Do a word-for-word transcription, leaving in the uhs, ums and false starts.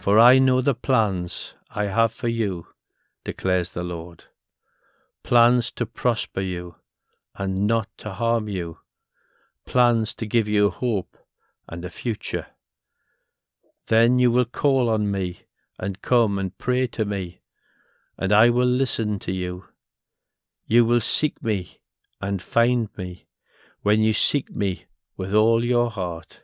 For I know the plans I have for you, declares the Lord, plans to prosper you and not to harm you, plans to give you hope and a future. Then you will call on me and come and pray to me, and I will listen to you. You will seek me and find me when you seek me with all your heart.